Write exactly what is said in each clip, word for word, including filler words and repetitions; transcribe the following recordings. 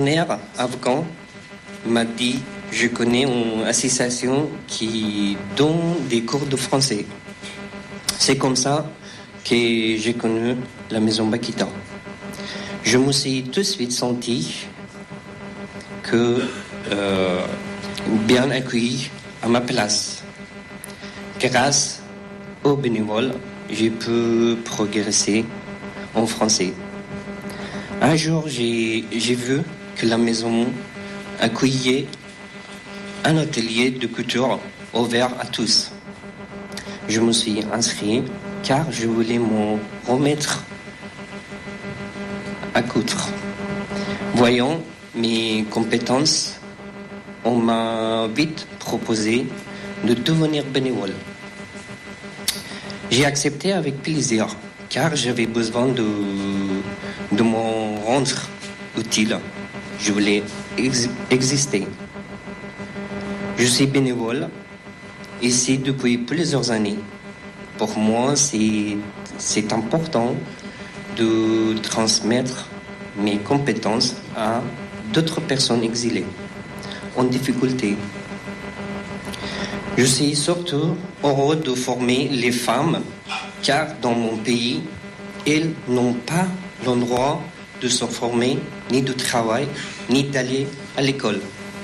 partenaire afghan m'a dit « Je connais une association qui donne des cours de français ». C'est comme ça que j'ai connu la maison Bakita. Je me suis tout de suite senti que euh, bien accueilli à ma place. Grâce aux bénévoles, j'ai pu progresser en français. Un jour, j'ai, j'ai vu que la maison accueillait un atelier de couture ouvert à tous. Je me suis inscrit car je voulais me remettre à coudre. Voyant mes compétences, on m'a vite proposé de devenir bénévole. J'ai accepté avec plaisir car j'avais besoin de, de me rendre utile. Je voulais ex- exister. Je suis bénévole ici depuis plusieurs années. Pour moi, c'est, c'est important de transmettre mes compétences à d'autres personnes exilées, en difficulté. Je suis surtout heureux de former les femmes, car dans mon pays, elles n'ont pas l'endroit de se former, ni de travail, ni d'aller à l'école.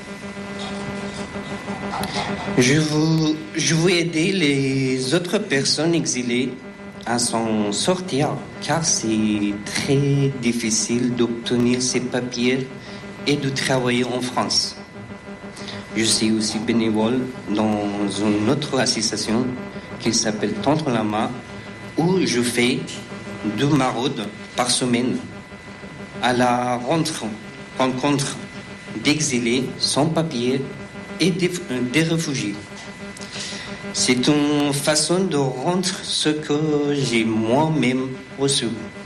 Je veux, je veux aider les autres personnes exilées à s'en sortir, car c'est très difficile d'obtenir ces papiers et de travailler en France. Je suis aussi bénévole dans une autre association qui s'appelle Tendre la main, où je fais deux maraudes par semaine à la rencontre d'exilés sans papier et des, des réfugiés. C'est une façon de rendre ce que j'ai moi-même reçu.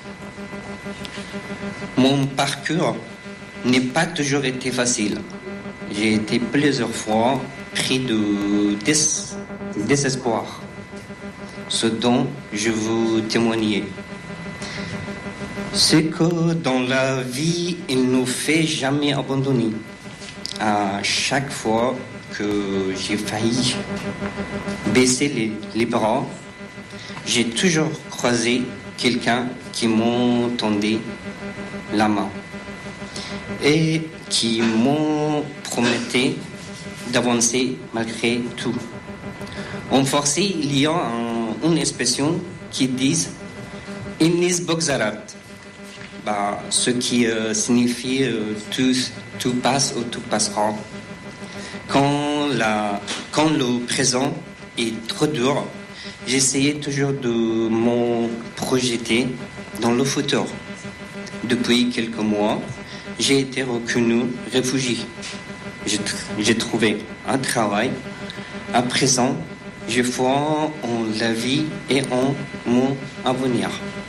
Mon parcours n'a pas toujours été facile. J'ai été plusieurs fois pris de dés- désespoir, ce dont je veux témoigner. C'est que dans la vie, il ne fait jamais abandonner. À chaque fois que j'ai failli baisser les, les bras, j'ai toujours croisé quelqu'un qui m'en tendait la main et qui m'en promettait d'avancer malgré tout. En français, il y a un, une expression qui dit « Innis Bogzarat », bah, ce qui euh, signifie euh, tout, tout passe ou tout passera. Quand, la, quand le présent est trop dur, j'essayais toujours de me projeter dans le futur. Depuis quelques mois, j'ai été reconnu réfugié. J'ai, j'ai trouvé un travail. À présent, je crois en la vie et en mon avenir.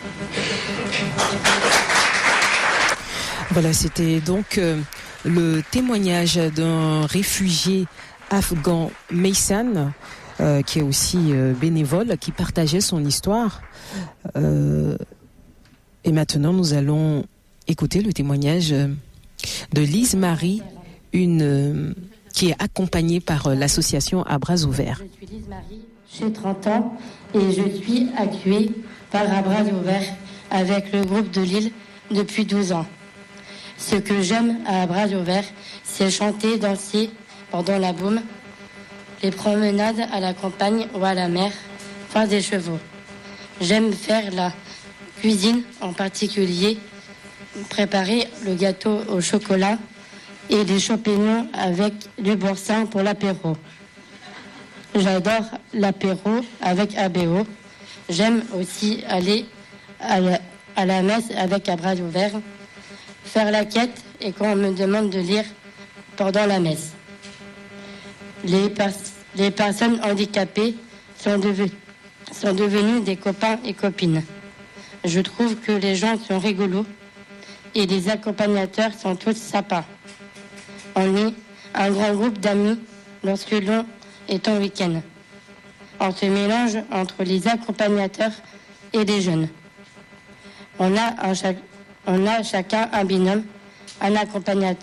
Voilà, c'était donc euh, le témoignage d'un réfugié afghan, Meysan, euh, qui est aussi euh, bénévole, qui partageait son histoire. Euh, et maintenant, nous allons écouter le témoignage de Lise Marie, une, euh, qui est accompagnée par euh, l'association À Bras Ouverts. Je suis Lise Marie, j'ai trente ans et je suis accueillie par À Bras Ouverts avec le groupe de Lille depuis douze ans. Ce que j'aime à Bras Ouverts, c'est chanter, danser pendant la boum, les promenades à la campagne ou à la mer, faire des chevaux. J'aime faire la cuisine, en particulier préparer le gâteau au chocolat et les champignons avec du boursin pour l'apéro. J'adore l'apéro avec A B O. J'aime aussi aller à la, à la messe avec À Bras Ouverts, faire la quête et quand on me demande de lire pendant la messe. Les, pers- les personnes handicapées sont, deven- sont devenues des copains et copines. Je trouve que les gens sont rigolos et les accompagnateurs sont tous sympas. On est un grand groupe d'amis lorsque l'on est en week-end. On se mélange entre les accompagnateurs et les jeunes. On a, un chac- on a chacun un binôme, un accompagnateur